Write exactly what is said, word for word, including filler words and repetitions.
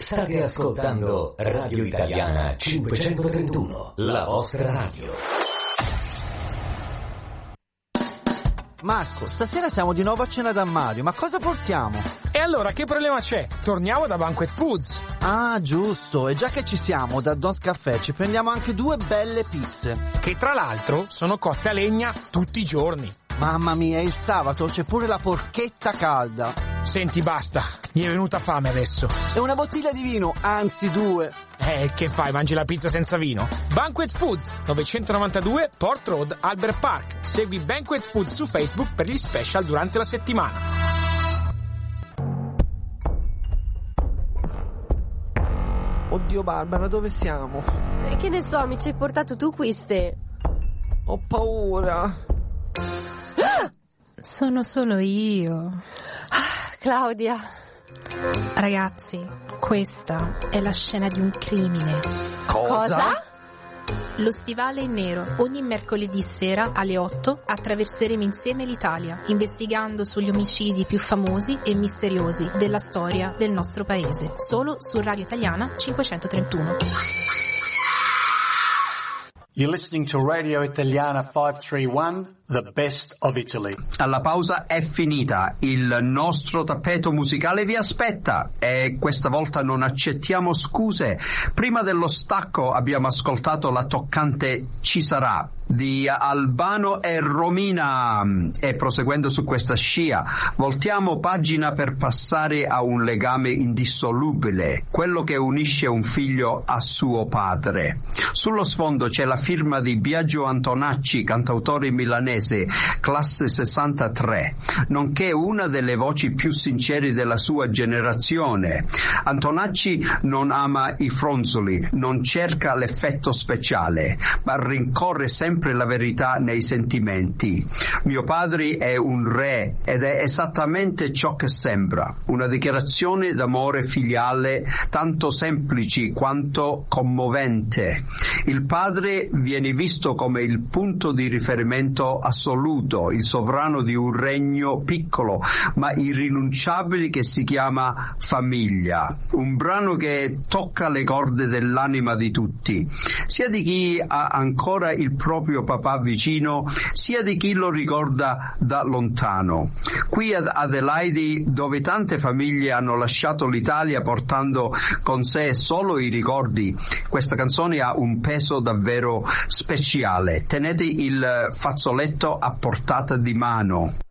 State ascoltando Radio Italiana cinquecentotrentuno, la vostra radio. Marco, stasera siamo di nuovo a cena da Mario, ma cosa portiamo? E allora che problema c'è? Torniamo da Banquet Foods. Ah, giusto, e già che ci siamo, da Don's Caffè ci prendiamo anche due belle pizze. Che tra l'altro sono cotte a legna tutti i giorni. Mamma mia, il sabato c'è pure la porchetta calda. Senti, basta, mi è venuta fame adesso. E una bottiglia di vino, anzi due. Eh, che fai, mangi la pizza senza vino? Banquet Foods, novecentonovantadue Port Road, Albert Park. Segui Banquet Foods su Facebook per gli special durante la settimana. Oddio Barbara, dove siamo? E che ne so, mi ci hai portato tu queste. Ho paura. Sono solo io. Ah, Claudia. Ragazzi, questa è la scena di un crimine. Cosa? Lo stivale in nero. Ogni mercoledì sera alle otto attraverseremo insieme l'Italia, investigando sugli omicidi più famosi e misteriosi della storia del nostro paese. Solo su Radio Italiana cinquecentotrentuno. You're listening to Radio Italiana cinquecentotrentatré, the best of Italy. La pausa è finita, il nostro tappeto musicale vi aspetta e questa volta non accettiamo scuse. Prima dello stacco abbiamo ascoltato la toccante Ci sarà di Albano e Romina e proseguendo su questa scia voltiamo pagina per passare a un legame indissolubile, quello che unisce un figlio a suo padre. Sullo sfondo c'è la firma di Biagio Antonacci, cantautore milanese, classe sessantatré, nonché una delle voci più sincere della sua generazione. Antonacci non ama i fronzoli, non cerca l'effetto speciale, ma rincorre sempre la verità nei sentimenti. Mio padre è un re ed è esattamente ciò che sembra, una dichiarazione d'amore filiale tanto semplice quanto commovente. Il padre viene visto come il punto di riferimento assoluto, il sovrano di un regno piccolo ma irrinunciabile che si chiama famiglia, un brano che tocca le corde dell'anima di tutti, sia di chi ha ancora il proprio papà vicino, sia di chi lo ricorda da lontano. Qui ad Adelaide, dove tante famiglie hanno lasciato l'Italia portando con sé solo i ricordi, questa canzone ha un peso davvero speciale. Tenete il fazzoletto a portata di mano.